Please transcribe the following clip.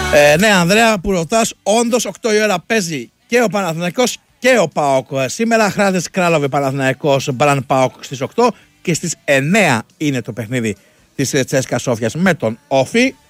Ναι, Ανδρέα, που ρωτάς, όντως 8 η ώρα παίζει και ο Παναθηναϊκός και ο ΠΑΟΚ. Σήμερα Χράδες Κράλοβε Παναθηναϊκός Μπραν ΠΑΟΚ στις 8 και στις 9 είναι το παιχνίδι της Τσέσκα Σόφιας με τον Όφη.